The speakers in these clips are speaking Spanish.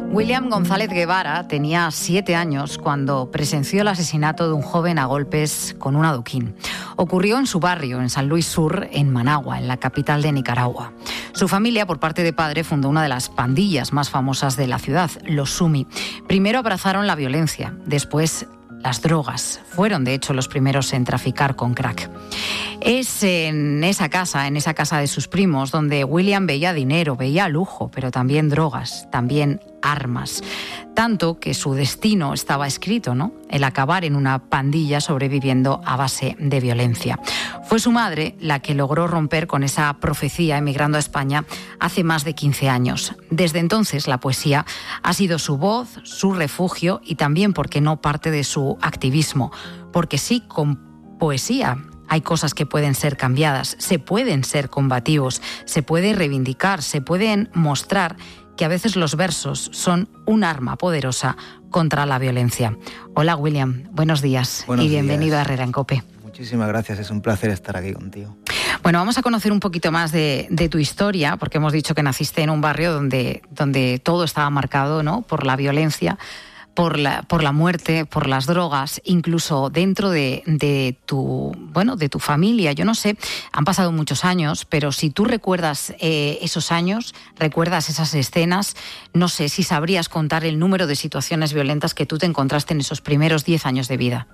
William González Guevara tenía 7 años cuando presenció el asesinato de un joven a golpes con un adoquín. Ocurrió en su barrio, en San Luis Sur, en Managua, en la capital de Nicaragua. Su familia, por parte de padre, fundó una de las pandillas más famosas de la ciudad, los Sumi. Primero abrazaron la violencia, después las drogas. Fueron, de hecho, los primeros en traficar con crack. Es en esa casa de sus primos, donde William veía dinero, veía lujo, pero también drogas, también armas. Tanto que su destino estaba escrito, ¿no? El acabar en una pandilla sobreviviendo a base de violencia. Fue su madre la que logró romper con esa profecía emigrando a España hace más de 15 años. Desde entonces la poesía ha sido su voz, su refugio y también, ¿por qué no?, parte de su activismo. Porque sí, con poesía hay cosas que pueden ser cambiadas, se pueden ser combativos, se puede reivindicar, se pueden mostrar que a veces los versos son un arma poderosa contra la violencia. Hola William, buenos días y bienvenido a Herrera en COPE. Muchísimas gracias, es un placer estar aquí contigo. Bueno, vamos a conocer un poquito más de tu historia, porque hemos dicho que naciste en un barrio donde todo estaba marcado, ¿no?, por la violencia, por la muerte, por las drogas, incluso dentro de tu familia. Yo no sé, han pasado muchos años, pero si tú recuerdas esos años, recuerdas esas escenas, no sé si sabrías contar el número de situaciones violentas que tú te encontraste en esos primeros 10 años de vida.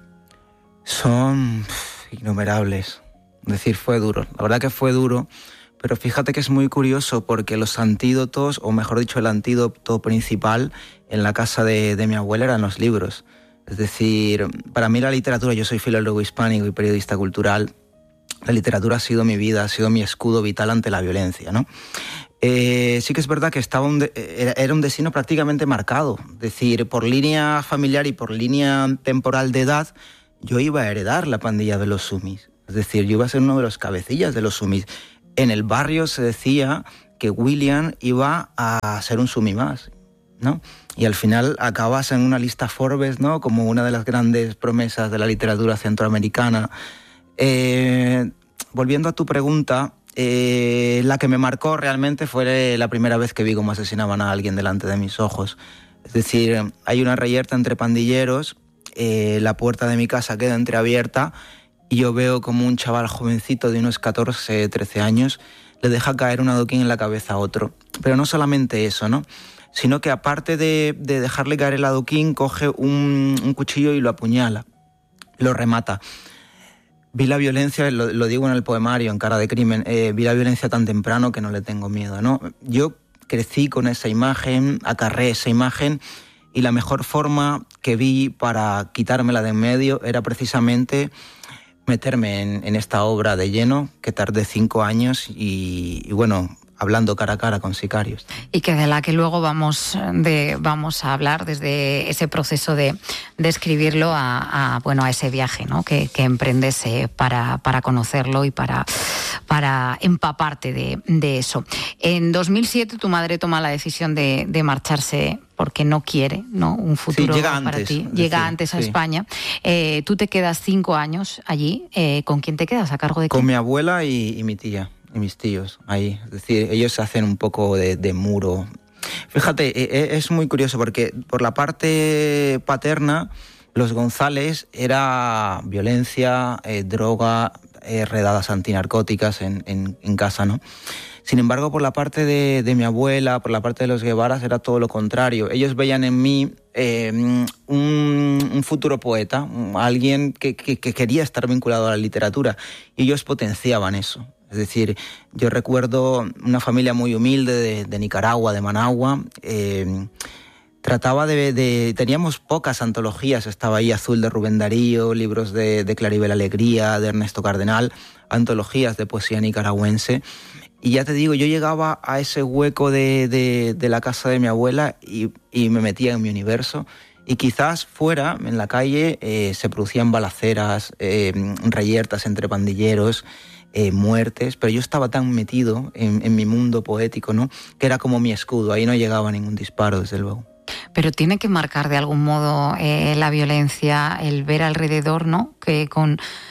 Son innumerables. Es decir, fue duro. La verdad que fue duro. Pero fíjate que es muy curioso porque los antídotos, o mejor dicho, el antídoto principal en la casa de mi abuela eran los libros. Es decir, para mí la literatura, yo soy filólogo hispánico y periodista cultural, la literatura ha sido mi vida, ha sido mi escudo vital ante la violencia, ¿no? Sí que es verdad que era un destino prácticamente marcado. Es decir, por línea familiar y por línea temporal de edad, yo iba a heredar la pandilla de los Sumis. Es decir, yo iba a ser uno de los cabecillas de los Sumis. En el barrio se decía que William iba a ser un Sumi más, ¿no? Y al final acabas en una lista Forbes, ¿no?, como una de las grandes promesas de la literatura centroamericana. Volviendo a tu pregunta, la que me marcó realmente fue la primera vez que vi cómo asesinaban a alguien delante de mis ojos. Es decir, hay una reyerta entre pandilleros, la puerta de mi casa queda entreabierta, y yo veo como un chaval jovencito de unos 14, 13 años le deja caer un adoquín en la cabeza a otro. Pero no solamente eso, ¿no?, sino que aparte de dejarle caer el adoquín, coge un cuchillo y lo apuñala, lo remata. Vi la violencia, lo digo en el poemario, en Cara de Crimen, vi la violencia tan temprano que no le tengo miedo, ¿no? Yo crecí con esa imagen, acarreé esa imagen, y la mejor forma que vi para quitármela de en medio era precisamente meterme en esta obra de lleno, que tardé 5 años y bueno, hablando cara a cara con sicarios. Y que de la que luego vamos a hablar desde ese proceso de escribirlo a ese viaje, ¿no?, que emprendes para conocerlo y para empaparte de eso. En 2007 tu madre toma la decisión de marcharse porque no quiere, ¿no?, un futuro para ti. Llega antes a España. Tú te quedas 5 años allí. ¿Con quién te quedas? ¿A cargo de quién? Con mi abuela y mi tía y mis tíos ahí. Es decir, ellos hacen un poco de muro. Fíjate, es muy curioso porque por la parte paterna, los González era violencia, droga, redadas antinarcóticas en casa, ¿no? Sin embargo, por la parte de mi abuela, por la parte de los Guevaras, era todo lo contrario. Ellos veían en mí un futuro poeta, alguien que quería estar vinculado a la literatura, y ellos potenciaban eso. Es decir, yo recuerdo una familia muy humilde de Nicaragua, de Managua. Teníamos pocas antologías, estaba ahí Azul de Rubén Darío, libros de Claribel Alegría, de Ernesto Cardenal, antologías de poesía nicaragüense. Y ya te digo, yo llegaba a ese hueco de la casa de mi abuela y me metía en mi universo. Y quizás fuera, en la calle, se producían balaceras, reyertas entre pandilleros, muertes, pero yo estaba tan metido en mi mundo poético, ¿no?, que era como mi escudo, ahí no llegaba ningún disparo, desde luego. Pero tiene que marcar de algún modo la violencia, el ver alrededor, ¿no?, que con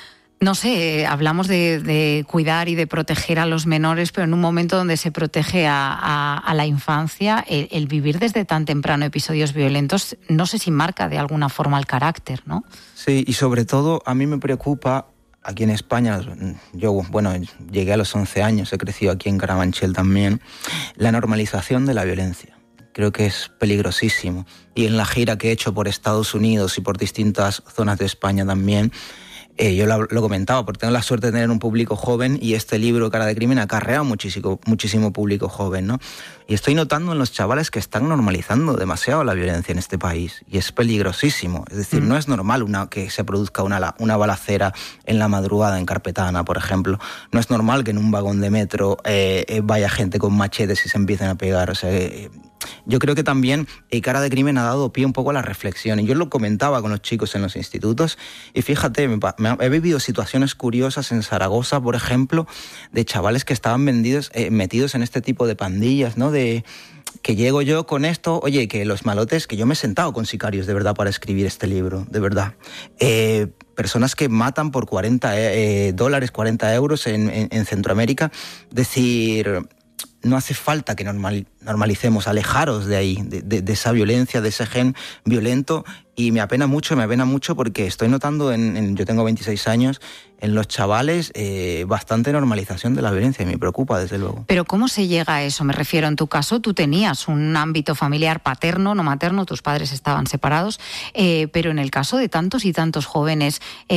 No sé, hablamos de cuidar y de proteger a los menores, pero en un momento donde se protege a la infancia, el vivir desde tan temprano episodios violentos, no sé si marca de alguna forma el carácter, ¿no? Sí, y sobre todo a mí me preocupa, aquí en España, yo llegué a los 11 años, he crecido aquí en Carabanchel también, la normalización de la violencia. Creo que es peligrosísimo. Y en la gira que he hecho por Estados Unidos y por distintas zonas de España también, yo lo comentaba, porque tengo la suerte de tener un público joven y este libro, Cara de Crimen, acarrea muchísimo público joven, ¿no? Y estoy notando en los chavales que están normalizando demasiado la violencia en este país y es peligrosísimo. Es decir, no es normal que se produzca una balacera en la madrugada en Carpetana, por ejemplo. No es normal que en un vagón de metro vaya gente con machetes y se empiecen a pegar. O sea, yo creo que también Cara de Crimen ha dado pie un poco a la reflexión. Y yo lo comentaba con los chicos en los institutos. Y fíjate, he vivido situaciones curiosas en Zaragoza, por ejemplo, de chavales que estaban metidos en este tipo de pandillas, ¿no? De que llego yo con esto, oye, que los malotes, que yo me he sentado con sicarios de verdad para escribir este libro, de verdad. Personas que matan por $40, 40 euros en Centroamérica. Decir, no hace falta que normalicemos, alejaros de ahí, de esa violencia, de ese gen violento. Y me apena mucho porque estoy notando, yo tengo 26 años, en los chavales bastante normalización de la violencia y me preocupa, desde luego. Pero ¿cómo se llega a eso? Me refiero, en tu caso tú tenías un ámbito familiar paterno, no materno, tus padres estaban separados, pero en el caso de tantos y tantos jóvenes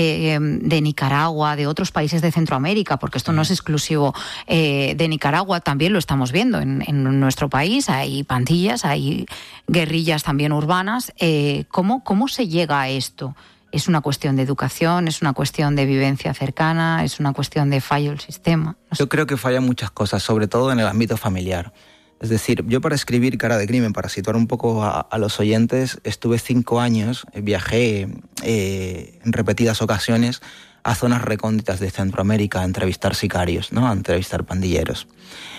de Nicaragua, de otros países de Centroamérica, porque esto no es exclusivo de Nicaragua, también lo estamos viendo en nuestro país, hay pandillas, hay guerrillas también urbanas. ¿Cómo se llega a esto? ¿Es una cuestión de educación? ¿Es una cuestión de vivencia cercana? ¿Es una cuestión de fallo del sistema? No sé. Yo creo que fallan muchas cosas, sobre todo en el ámbito familiar. Es decir, yo para escribir Cara de Crimen, para situar un poco a los oyentes, estuve 5 años, viajé en repetidas ocasiones a zonas recónditas de Centroamérica a entrevistar sicarios, ¿no? A entrevistar pandilleros.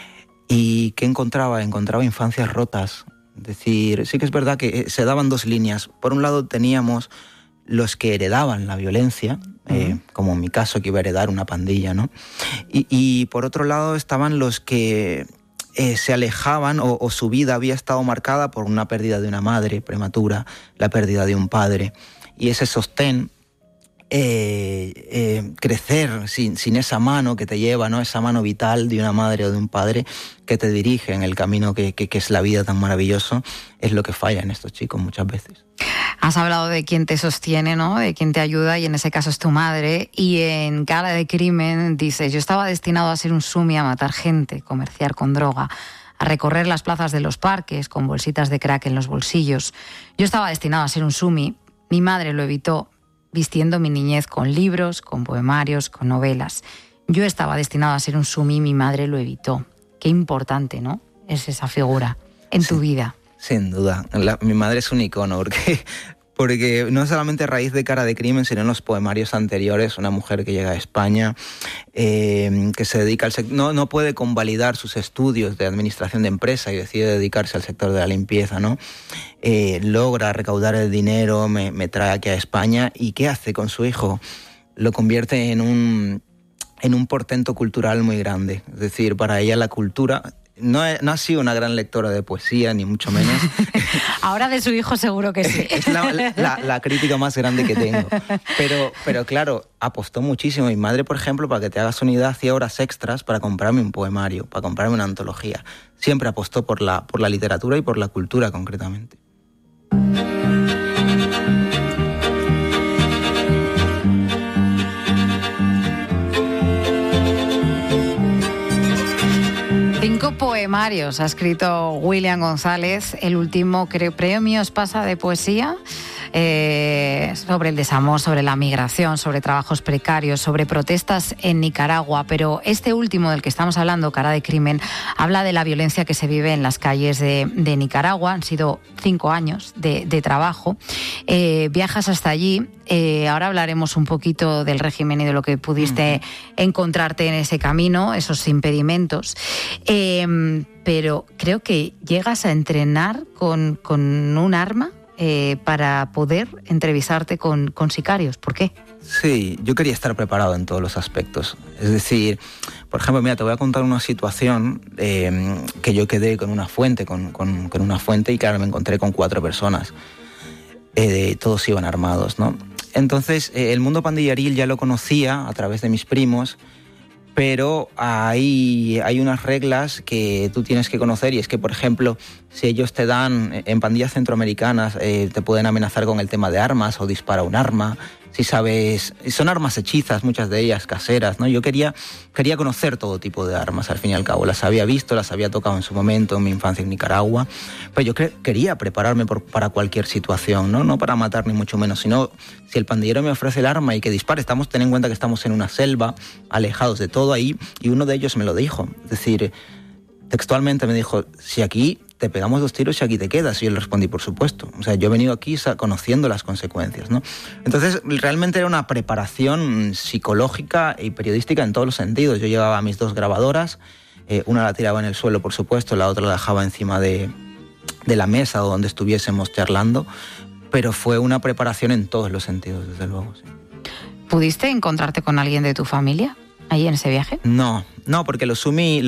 ¿Y qué encontraba? Encontraba infancias rotas. Es decir, sí que es verdad que se daban 2 líneas. Por un lado teníamos los que heredaban la violencia, como en mi caso, que iba a heredar una pandilla, ¿no? Y por otro lado estaban los que se alejaban o su vida había estado marcada por una pérdida de una madre prematura, la pérdida de un padre. Y ese sostén, crecer sin esa mano que te lleva, ¿no? Esa mano vital de una madre o de un padre que te dirige en el camino que es la vida tan maravilloso, es lo que falla en estos chicos muchas veces. Has hablado de quién te sostiene, ¿no? De quién te ayuda, y en ese caso es tu madre. Y en Cara de Crimen dice: yo estaba destinado a ser un sumi, a matar gente, comerciar con droga, a recorrer las plazas de los parques con bolsitas de crack en los bolsillos. Yo estaba destinado a ser un sumi. Mi madre lo evitó, vistiendo mi niñez con libros, con poemarios, con novelas. Yo estaba destinado a ser un sumi, mi madre lo evitó. Qué importante, ¿no? Es esa figura en tu vida. Sin duda. Mi madre es un icono, porque no solamente a raíz de Cara de Crimen, sino en los poemarios anteriores, una mujer que llega a España, que se dedica al sector, no puede convalidar sus estudios de administración de empresa y decide dedicarse al sector de la limpieza, ¿no? Logra recaudar el dinero, me trae aquí a España, y ¿qué hace con su hijo? Lo convierte en un portento cultural muy grande. Es decir, para ella la cultura... No ha sido una gran lectora de poesía, ni mucho menos. Ahora de su hijo seguro que sí. Es la crítica más grande que tengo. Pero claro, apostó muchísimo. Mi madre, por ejemplo, para que te hagas una idea, hacía horas extras para comprarme un poemario, para comprarme una antología. Siempre apostó por la literatura y por la cultura, concretamente. Poemarios ha escrito William González, el último premio Espasa de poesía, sobre el desamor, sobre la migración, sobre trabajos precarios, sobre protestas en Nicaragua. Pero este último del que estamos hablando, Cara de Crimen, habla de la violencia que se vive en las calles de Nicaragua. Han sido 5 años de trabajo. Viajas hasta allí. Ahora hablaremos un poquito del régimen y de lo que pudiste encontrarte en ese camino, esos impedimentos. Pero creo que llegas a entrenar con un arma para poder entrevistarte con sicarios. ¿Por qué? Sí, yo quería estar preparado en todos los aspectos. Es decir, por ejemplo, mira, te voy a contar una situación que yo quedé con una fuente, con una fuente, y claro, me encontré con 4 personas. Todos iban armados, ¿no? Entonces, el mundo pandilleril ya lo conocía a través de mis primos, pero hay unas reglas que tú tienes que conocer, y es que, por ejemplo, si ellos te dan, en pandillas centroamericanas, te pueden amenazar con el tema de armas o dispara un arma. Si sabes, son armas hechizas, muchas de ellas caseras, ¿no? Yo quería conocer todo tipo de armas, al fin y al cabo. Las había visto, las había tocado en su momento, en mi infancia en Nicaragua, pero yo quería prepararme para cualquier situación, ¿no? No para matar ni mucho menos, sino si el pandillero me ofrece el arma y que dispare. Ten en cuenta que estamos en una selva, alejados de todo ahí, y uno de ellos me lo dijo. Es decir, textualmente me dijo, si aquí te pegamos 2 tiros y aquí te quedas. Y yo le respondí, por supuesto. O sea, yo he venido aquí conociendo las consecuencias, ¿no? Entonces, realmente era una preparación psicológica y periodística en todos los sentidos. Yo llevaba mis 2 grabadoras, una la tiraba en el suelo, por supuesto, la otra la dejaba encima de la mesa o donde estuviésemos charlando, pero fue una preparación en todos los sentidos, desde luego, sí. ¿Pudiste encontrarte con alguien de tu familia ahí en ese viaje? No, porque los Sumi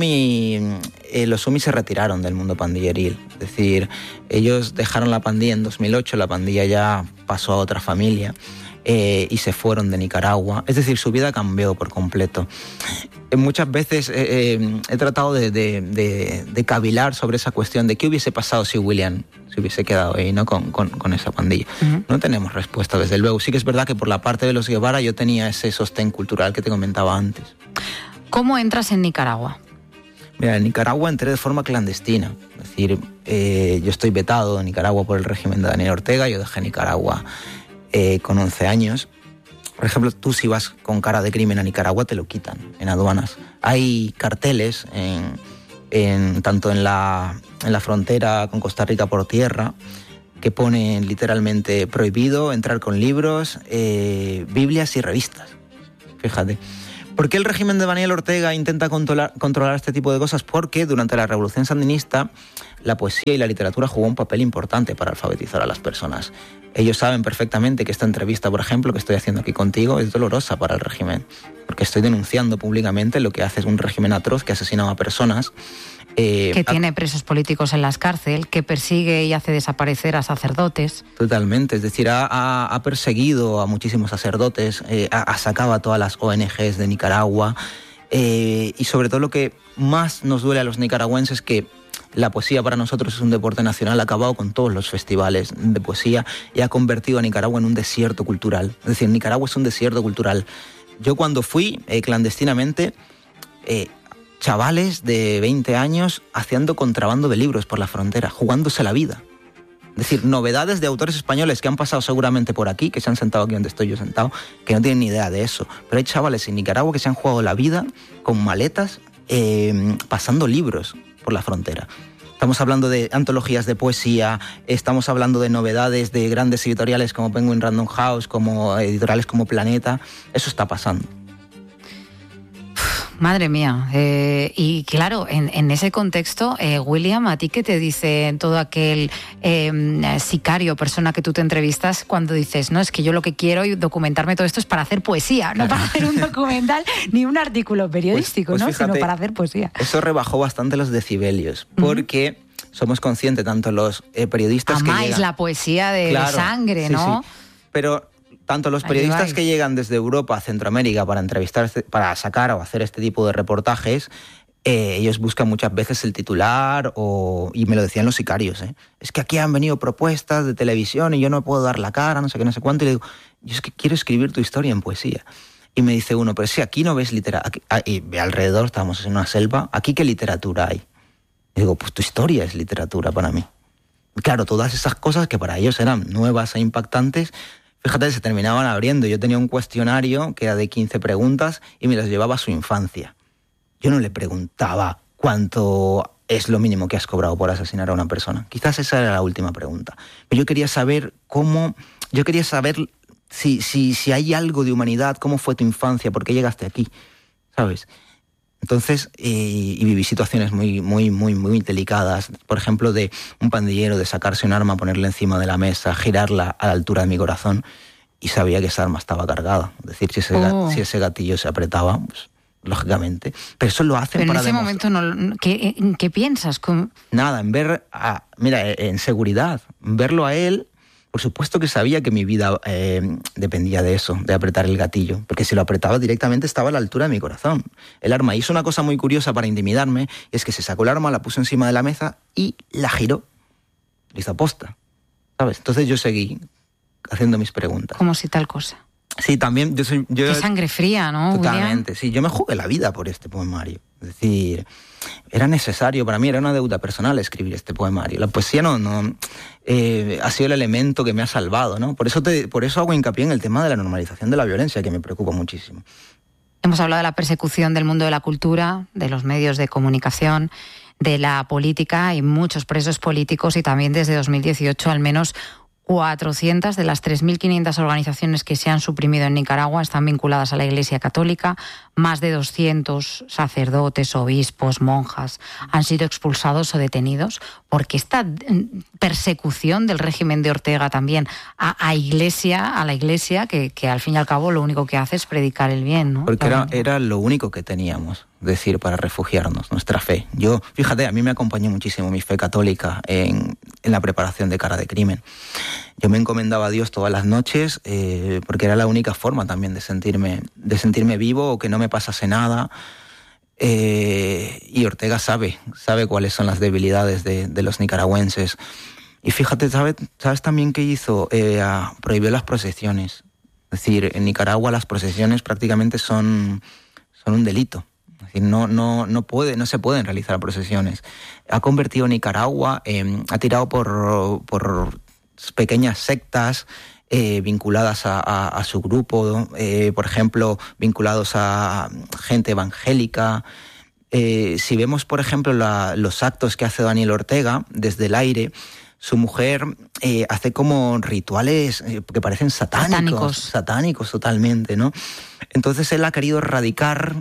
se retiraron del mundo pandilleril. Es decir, ellos dejaron la pandilla en 2008, la pandilla ya pasó a otra familia y se fueron de Nicaragua. Es decir, su vida cambió por completo. Muchas veces he tratado de cavilar sobre esa cuestión de qué hubiese pasado si William se hubiese quedado ahí, ¿no? con esa pandilla. Uh-huh. No tenemos respuesta, desde luego. Sí que es verdad que por la parte de los Guevara yo tenía ese sostén cultural que te comentaba antes. ¿Cómo entras en Nicaragua? Mira, en Nicaragua entré de forma clandestina. Es decir, yo estoy vetado de Nicaragua por el régimen de Daniel Ortega. Yo dejé Nicaragua con 11 años. Por ejemplo, tú si vas con cara de crimen a Nicaragua te lo quitan en aduanas. Hay carteles tanto en la frontera con Costa Rica por tierra que ponen literalmente prohibido entrar con libros, Biblias y revistas. Fíjate. ¿Por qué el régimen de Daniel Ortega intenta controlar este tipo de cosas? Porque durante la Revolución Sandinista la poesía y la literatura jugó un papel importante para alfabetizar a las personas. Ellos saben perfectamente que esta entrevista, por ejemplo, que estoy haciendo aquí contigo, es dolorosa para el régimen, porque estoy denunciando públicamente lo que hace un régimen atroz que asesinaba a personas. Que tiene presos políticos en las cárceles, que persigue y hace desaparecer a sacerdotes. Totalmente, es decir, ha perseguido a muchísimos sacerdotes, ha sacado a todas las ONGs de Nicaragua, y sobre todo lo que más nos duele a los nicaragüenses es que la poesía para nosotros es un deporte nacional, ha acabado con todos los festivales de poesía y ha convertido a Nicaragua en un desierto cultural. Es decir, Nicaragua es un desierto cultural. Yo cuando fui clandestinamente, chavales de 20 años haciendo contrabando de libros por la frontera, jugándose la vida. Es decir, novedades de autores españoles que han pasado seguramente por aquí, que se han sentado aquí donde estoy yo sentado, que no tienen ni idea de eso. Pero hay chavales en Nicaragua que se han jugado la vida con maletas, pasando libros por la frontera. Estamos hablando de antologías de poesía, estamos hablando de novedades de grandes editoriales como Penguin Random House, como editoriales como Planeta. Eso está pasando. Madre mía. Y claro, en ese contexto, William, ¿a ti qué te dice todo aquel sicario, persona que tú te entrevistas, cuando dices, no, es que yo lo que quiero y documentarme todo esto es para hacer poesía, no para hacer un documental ni un artículo periodístico, pues fíjate, ¿no? Sino para hacer poesía. Eso rebajó bastante los decibelios, porque somos conscientes, tanto los periodistas que llegan... la poesía de sangre, sí, ¿no? Sí. Pero tanto los periodistas que llegan desde Europa a Centroamérica para entrevistar, para sacar o hacer este tipo de reportajes, ellos buscan muchas veces el titular y me lo decían los sicarios, es que aquí han venido propuestas de televisión y yo no puedo dar la cara, no sé qué, no sé cuánto, y le digo, yo es que quiero escribir tu historia en poesía. Y me dice uno, pero si aquí no ves literatura, y alrededor estamos en una selva, ¿aquí qué literatura hay? Y digo, pues tu historia es literatura para mí. Claro, todas esas cosas que para ellos eran nuevas e impactantes, fíjate, se terminaban abriendo. Yo tenía un cuestionario que era de 15 preguntas y me las llevaba a su infancia. Yo no le preguntaba cuánto es lo mínimo que has cobrado por asesinar a una persona. Quizás esa era la última pregunta. Pero yo quería saber si hay algo de humanidad, cómo fue tu infancia, por qué llegaste aquí, ¿sabes? Entonces, y viví situaciones muy, muy, muy, muy delicadas. Por ejemplo, de un pandillero, de sacarse un arma, ponerla encima de la mesa, girarla a la altura de mi corazón, y sabía que esa arma estaba cargada. Es decir, si ese gatillo se apretaba, pues, lógicamente. Pero eso lo hacen para demostrar. Pero en ese momento, ¿qué piensas? Nada, en seguridad, verlo a él. Por supuesto que sabía que mi vida dependía de eso, de apretar el gatillo, porque si lo apretaba directamente estaba a la altura de mi corazón. El arma hizo una cosa muy curiosa para intimidarme, y es que se sacó el arma, la puso encima de la mesa y la giró. Lo hizo aposta, ¿sabes? Entonces yo seguí haciendo mis preguntas. Como si tal cosa. Sí, también Qué sangre fría, ¿no? Totalmente, William? Sí. Yo me jugué la vida por este poemario. Es decir, era necesario para mí, era una deuda personal escribir este poemario. La poesía ha sido el elemento que me ha salvado, ¿no? Por eso hago hincapié en el tema de la normalización de la violencia, que me preocupa muchísimo. Hemos hablado de la persecución del mundo de la cultura, de los medios de comunicación, de la política. Hay muchos presos políticos y también desde 2018 al menos 400 de las 3.500 organizaciones que se han suprimido en Nicaragua están vinculadas a la Iglesia Católica. Más de 200 sacerdotes, obispos, monjas han sido expulsados o detenidos, porque esta persecución del régimen de Ortega también a la Iglesia, que al fin y al cabo lo único que hace es predicar el bien, ¿no? Porque era lo único que teníamos, decir, para refugiarnos, nuestra fe. Yo, fíjate, a mí me acompañó muchísimo mi fe católica en la preparación de Cara de Crimen. Yo me encomendaba a Dios todas las noches porque era la única forma también de sentirme vivo o que no me pasase nada. Y Ortega sabe cuáles son las debilidades de los nicaragüenses. Y fíjate, ¿sabes también qué hizo? Prohibió las procesiones. Es decir, en Nicaragua las procesiones prácticamente son un delito. Es decir, no se pueden realizar procesiones. Ha convertido Nicaragua, ha tirado por pequeñas sectas vinculadas a su grupo, por ejemplo, vinculados a gente evangélica. Si vemos, por ejemplo, los actos que hace Daniel Ortega desde el aire, su mujer hace como rituales que parecen satánicos totalmente, ¿no? Entonces él ha querido erradicar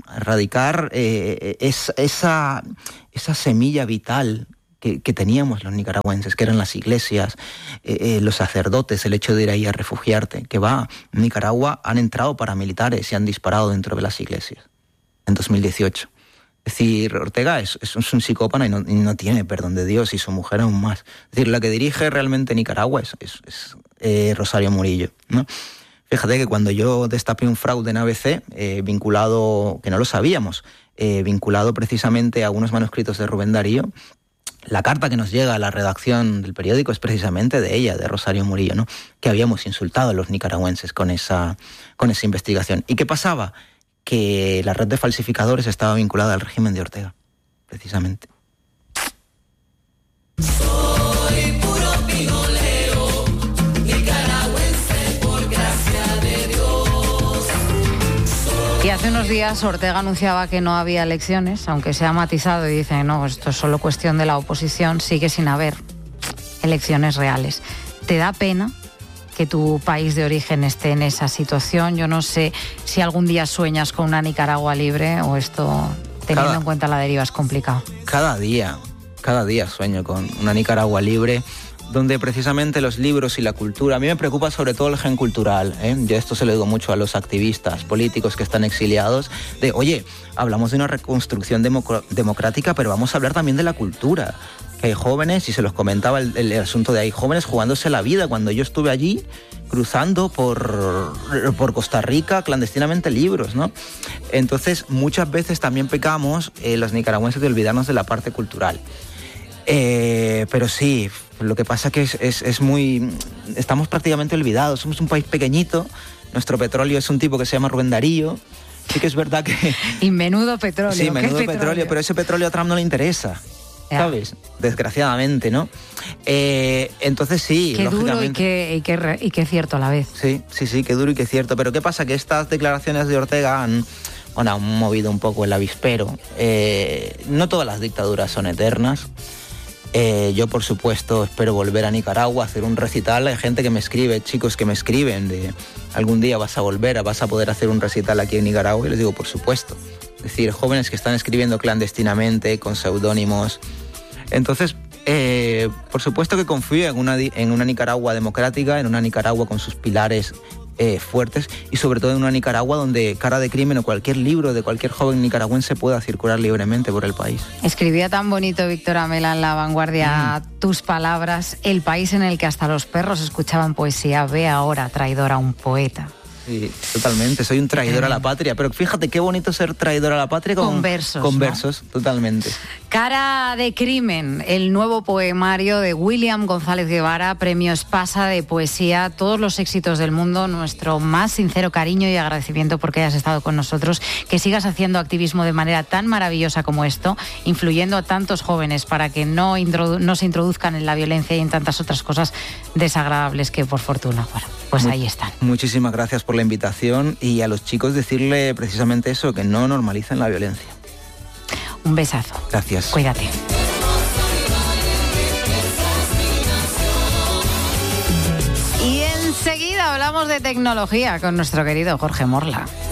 esa semilla vital que teníamos los nicaragüenses, que eran las iglesias, los sacerdotes, el hecho de ir ahí a refugiarte, que en Nicaragua han entrado paramilitares y han disparado dentro de las iglesias en 2018. Es decir, Ortega es un psicópata y no tiene perdón de Dios, y su mujer aún más. Es decir, la que dirige realmente Nicaragua es Rosario Murillo, ¿no? Fíjate que cuando yo destapé un fraude en ABC, vinculado, que no lo sabíamos, vinculado precisamente a unos manuscritos de Rubén Darío, la carta que nos llega a la redacción del periódico es precisamente de ella, de Rosario Murillo, ¿no? Que habíamos insultado a los nicaragüenses con esa investigación. ¿Y qué pasaba? Que la red de falsificadores estaba vinculada al régimen de Ortega, precisamente. Soy puro pinolero, nicaragüense por gracia de Dios. Y hace unos días Ortega anunciaba que no había elecciones, aunque se ha matizado y dice, no, esto es solo cuestión de la oposición, sigue sin haber elecciones reales. ¿Te da pena que tu país de origen esté en esa situación? Yo no sé si algún día sueñas con una Nicaragua libre, o esto, teniendo en cuenta la deriva, es complicado. Cada día sueño con una Nicaragua libre, donde precisamente los libros y la cultura, a mí me preocupa sobre todo el gen cultural, Yo esto se lo digo mucho a los activistas políticos que están exiliados, de, oye, hablamos de una reconstrucción democrática, pero vamos a hablar también de la cultura. Que hay jóvenes, y se los comentaba el asunto de hay jóvenes jugándose la vida. Cuando yo estuve allí, cruzando por Costa Rica clandestinamente libros, ¿no? Entonces, muchas veces también pecamos los nicaragüenses de olvidarnos de la parte cultural. Pero sí, lo que pasa que estamos prácticamente olvidados. Somos un país pequeñito, nuestro petróleo es un tipo que se llama Rubén Darío. Sí que es verdad que... Y menudo petróleo. Sí, menudo petróleo, pero ese petróleo a Trump no le interesa. ¿Sabes? Desgraciadamente, ¿no? Entonces sí, qué lógicamente. Duro y qué cierto a la vez. Sí, qué duro y qué cierto. Pero ¿qué pasa? Que estas declaraciones de Ortega han movido un poco el avispero. No todas las dictaduras son eternas. Yo, por supuesto, espero volver a Nicaragua, hacer un recital. Hay gente que me escribe, chicos que me escriben de algún día vas a poder hacer un recital aquí en Nicaragua. Y les digo, por supuesto, Es decir, jóvenes que están escribiendo clandestinamente, con seudónimos. Entonces, por supuesto que confío en una Nicaragua democrática, en una Nicaragua con sus pilares fuertes y sobre todo en una Nicaragua donde Cara de Crimen o cualquier libro de cualquier joven nicaragüense pueda circular libremente por el país. Escribía tan bonito Víctor Amela en La Vanguardia tus palabras, el país en el que hasta los perros escuchaban poesía, ve ahora traidor a un poeta. Sí, totalmente. Soy un traidor a la patria. Pero fíjate qué bonito ser traidor a la patria con versos. Con versos, totalmente. Cara de Crimen, el nuevo poemario de William González Guevara, premio Espasa de poesía, todos los éxitos del mundo, nuestro más sincero cariño y agradecimiento porque hayas estado con nosotros, que sigas haciendo activismo de manera tan maravillosa como esto, influyendo a tantos jóvenes para que no se introduzcan en la violencia y en tantas otras cosas desagradables que por fortuna, bueno, pues ahí están. Muchísimas gracias por la invitación y a los chicos decirle precisamente eso, que no normalicen la violencia. Un besazo. Gracias. Cuídate. Y enseguida hablamos de tecnología con nuestro querido Jorge Morla.